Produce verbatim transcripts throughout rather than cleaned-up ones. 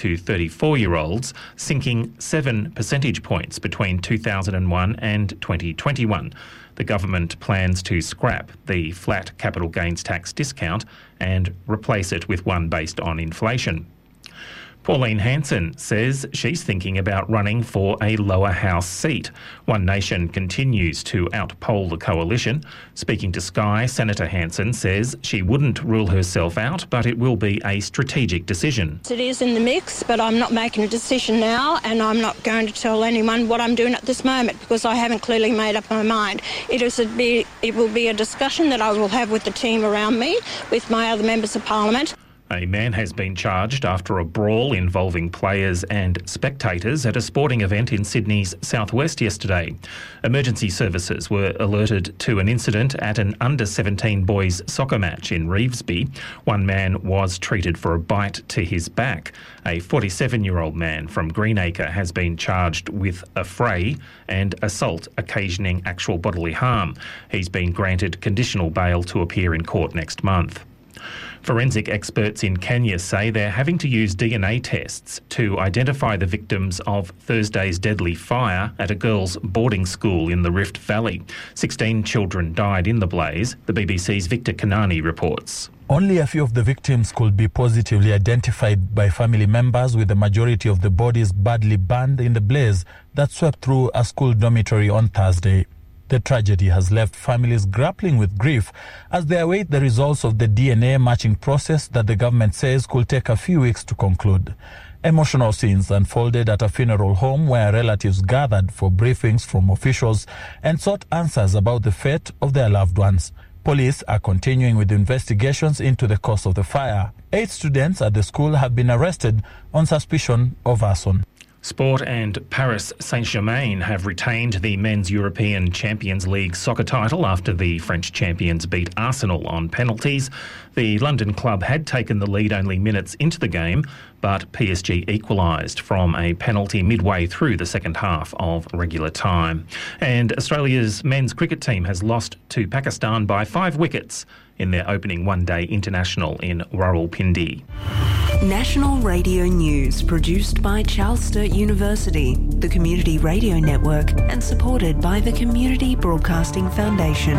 to thirty-four-year-olds, sinking seven percentage points between two thousand one and twenty twenty-one. The government plans to scrap the flat capital gains tax discount and replace it with one based on inflation. Pauline Hanson says she's thinking about running for a lower house seat. One Nation continues to outpoll the coalition. Speaking to Sky, Senator Hanson says she wouldn't rule herself out, but it will be a strategic decision. It is in the mix, but I'm not making a decision now, and I'm not going to tell anyone what I'm doing at this moment because I haven't clearly made up my mind. It is a be, it will be a discussion that I will have with the team around me, with my other members of Parliament. A man has been charged after a brawl involving players and spectators at a sporting event in Sydney's southwest yesterday. Emergency services were alerted to an incident at an under seventeen boys soccer match in Revesby. One man was treated for a bite to his back. A forty-seven-year-old man from Greenacre has been charged with affray and assault occasioning actual bodily harm. He's been granted conditional bail to appear in court next month. Forensic experts in Kenya say they're having to use D N A tests to identify the victims of Thursday's deadly fire at a girls' boarding school in the Rift Valley. sixteen children died in the blaze, the B B C's Victor Kanani reports. Only a few of the victims could be positively identified by family members, with the majority of the bodies badly burned in the blaze that swept through a school dormitory on Thursday. The tragedy has left families grappling with grief as they await the results of the D N A matching process that the government says could take a few weeks to conclude. Emotional scenes unfolded at a funeral home where relatives gathered for briefings from officials and sought answers about the fate of their loved ones. Police are continuing with investigations into the cause of the fire. Eight students at the school have been arrested on suspicion of arson. Sport and Paris Saint-Germain have retained the Men's European Champions League soccer title after the French champions beat Arsenal on penalties. The London club had taken the lead only minutes into the game, but P S G equalised from a penalty midway through the second half of regular time. And Australia's men's cricket team has lost to Pakistan by five wickets in their opening one-day international in Rawalpindi. National Radio News, produced by Charles Sturt University, the Community Radio Network, and supported by the Community Broadcasting Foundation.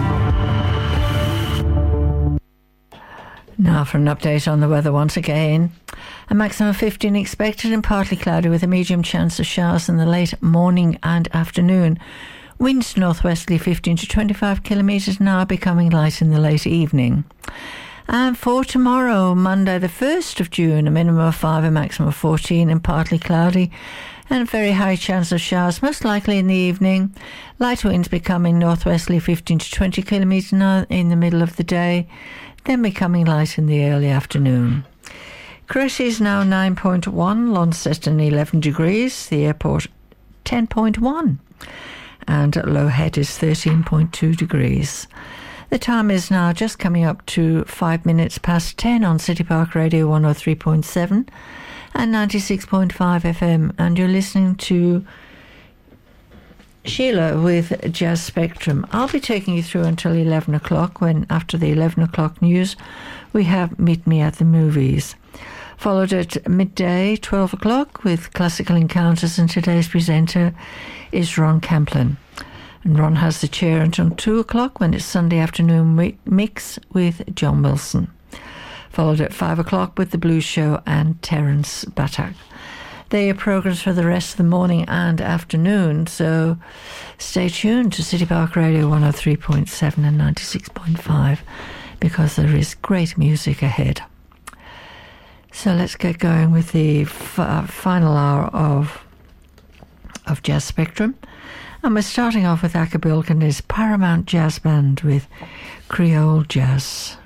Now for an update on the weather once again. A maximum of fifteen expected and partly cloudy with a medium chance of showers in the late morning and afternoon. Winds northwesterly fifteen to twenty-five kilometres an hour, becoming light in the late evening. And for tomorrow, Monday the first of June, a minimum of five, a maximum of fourteen and partly cloudy, and a very high chance of showers, most likely in the evening. Light winds becoming northwesterly fifteen to twenty kilometres an hour in the middle of the day, then becoming light in the early afternoon. Cressy is now nine point one, Launceston eleven degrees, the airport ten point one, and Low Head is thirteen point two degrees. The time is now just coming up to five minutes past ten on City Park Radio one oh three point seven and ninety-six point five F M, and you're listening to Sheila with Jazz Spectrum. I'll be taking you through until eleven o'clock, when after the eleven o'clock news we have Meet Me at the Movies. Followed at midday, twelve o'clock, with Classical Encounters, and today's presenter is Ron Camplin. And Ron has the chair until two o'clock, when it's Sunday afternoon mix with John Wilson. Followed at five o'clock with The Blues Show and Terence Batak. They are programmes for the rest of the morning and afternoon, so stay tuned to City Park Radio one oh three point seven and ninety-six point five, because there is great music ahead. So let's get going with the f- final hour of, of Jazz Spectrum. And we're starting off with Aka Bilk and his Paramount Jazz Band with Creole Jazz.